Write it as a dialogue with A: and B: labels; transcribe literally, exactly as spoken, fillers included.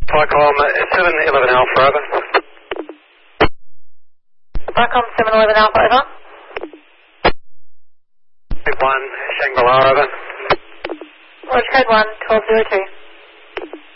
A: Vicom seven eleven Alpha, over.
B: Vicom seven eleven Alpha, over.
A: one Shangri-La, over.
B: Roger, code one, twelve zero two.